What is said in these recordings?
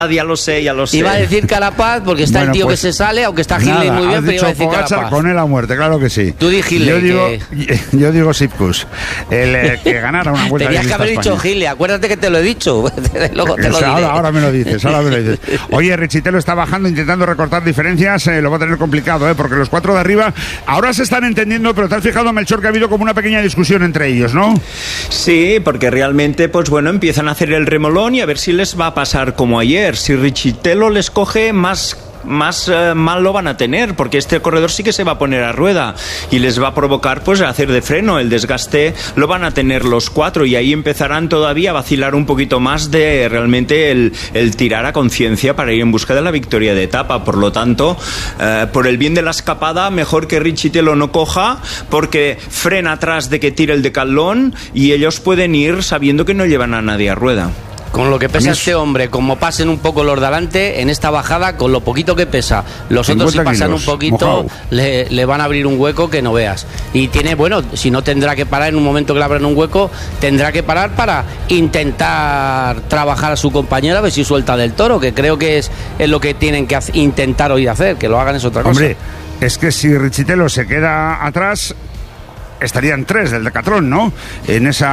Ya lo sé. Iba a decir Carapaz porque está el tío que se sale, aunque está Hindley muy bien, pero iba a decir Pogačar Carapaz. con él a muerte, claro que sí. Tú di Hindley. Yo digo Sipkus, que ganara una vuelta. Tenías que haber dicho Hindley, acuérdate que te lo he dicho. Luego te lo diré. Ahora me lo dices, Oye, Richitelo está bajando, intentando recortar diferencias, lo va a tener complicado, porque los 4 de arriba ahora se están entendiendo, pero te has fijado, Melchor, que ha habido como una pequeña discusión entre ellos, ¿no? Sí, porque realmente, pues bueno, empiezan a hacer el remolón y a ver si les va a pasar como ayer. Si Richitelo les coge, más mal lo van a tener, porque este corredor sí que se va a poner a rueda y les va a provocar pues hacer de freno. El desgaste lo van a tener los 4 y ahí empezarán todavía a vacilar un poquito más de realmente el tirar a conciencia para ir en busca de la victoria de etapa. Por lo tanto, por el bien de la escapada, mejor que Richitelo no coja, porque frena atrás de que tire el decalón y ellos pueden ir sabiendo que no llevan a nadie a rueda. Con lo que pesa este hombre, como pasen un poco los de adelante, en esta bajada, con lo poquito que pesa, los otros si pasan un poquito, le van a abrir un hueco que no veas. Y tiene, bueno, si no tendrá que parar en un momento que le abran un hueco, tendrá que parar para intentar trabajar a su compañero a ver si suelta del toro, que creo que es lo que tienen que intentar hoy hacer, que lo hagan es otra cosa. Hombre, es que si Richitelo se queda atrás, estarían 3 del Decathlon, ¿no? En ese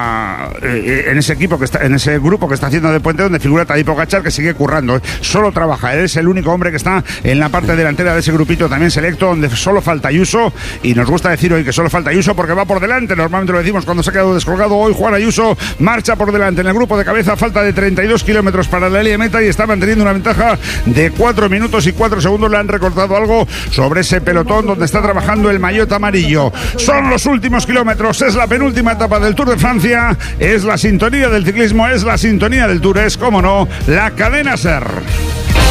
equipo en ese grupo que está haciendo de puente, donde figura Tadej Pogačar, que sigue currando. Solo trabaja, él es el único hombre que está en la parte delantera de ese grupito también selecto, donde solo falta Ayuso, y nos gusta decir hoy que solo falta Ayuso porque va por delante. Normalmente lo decimos cuando se ha quedado descolgado. Hoy Juan Ayuso marcha por delante en el grupo de cabeza, falta de 32 kilómetros para la línea de meta y está manteniendo una ventaja de 4 minutos y 4 segundos. Le han recortado algo sobre ese pelotón donde está trabajando el maillot amarillo. Son los últimos kilómetros, es la penúltima etapa del Tour de Francia, es la sintonía del ciclismo, es la sintonía del Tour, es, como no, la cadena SER.